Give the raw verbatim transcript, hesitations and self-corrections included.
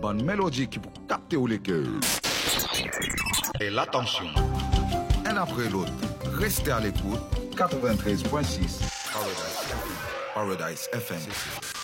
bonne mélodie qui pour capter ou les cœurs. Et l'attention. Un après l'autre, restez à l'écoute. quatre-vingt-treize point six Paradise F M. Paradise F M.